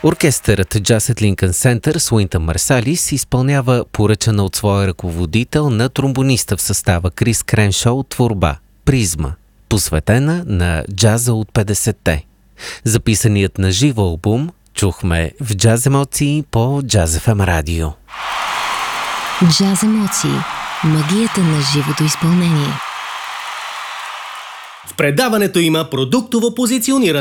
Оркестърът Jazz at Lincoln Center с Уинтън Марсалис изпълнява поръчана от своя ръководител на тромбониста в състава Крис Креншоу творба «Призма», посветена на джаза от 50-те. Записаният на живо албум чухме в Джаз емоции по Jazz FM радио. Джаз емоции. Магията на живото изпълнение. В предаването има продуктово позициониране.